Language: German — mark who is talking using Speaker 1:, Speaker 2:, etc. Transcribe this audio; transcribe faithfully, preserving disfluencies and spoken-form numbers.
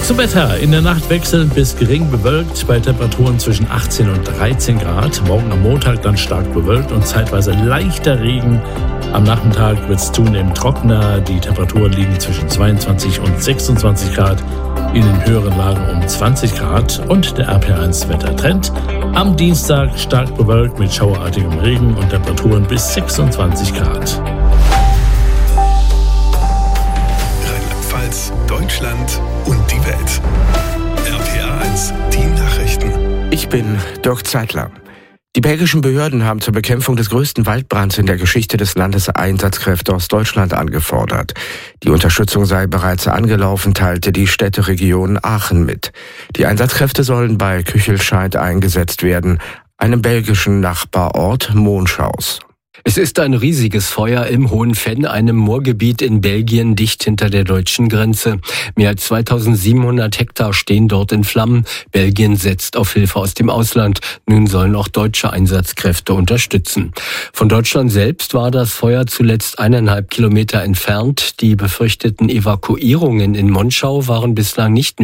Speaker 1: Zum Wetter. In der Nacht wechselnd bis gering bewölkt bei Temperaturen zwischen achtzehn und dreizehn Grad. Morgen am Montag dann stark bewölkt und zeitweise leichter Regen. Am Nachmittag wird es zunehmend trockener. Die Temperaturen liegen zwischen zweiundzwanzig und sechsundzwanzig Grad. In den höheren Lagen um zwanzig Grad. Und der R P eins Wettertrend. Am Dienstag stark bewölkt mit schauerartigem Regen und Temperaturen bis sechsundzwanzig Grad.
Speaker 2: Rheinland-Pfalz, Deutschland und die Welt. R P A eins, die Nachrichten.
Speaker 3: Ich bin Dirk Zeitler. Die belgischen Behörden haben zur Bekämpfung des größten Waldbrands in der Geschichte des Landes Einsatzkräfte aus Deutschland angefordert. Die Unterstützung sei bereits angelaufen, teilte die Städteregion Aachen mit. Die Einsatzkräfte sollen bei Küchelscheid eingesetzt werden, einem belgischen Nachbarort Monschaus.
Speaker 4: Es ist ein riesiges Feuer im Hohen Venn, einem Moorgebiet in Belgien, dicht hinter der deutschen Grenze. Mehr als zweitausendsiebenhundert Hektar stehen dort in Flammen. Belgien setzt auf Hilfe aus dem Ausland. Nun sollen auch deutsche Einsatzkräfte unterstützen. Von Deutschland selbst war das Feuer zuletzt eineinhalb Kilometer entfernt. Die befürchteten Evakuierungen in Monschau waren bislang nicht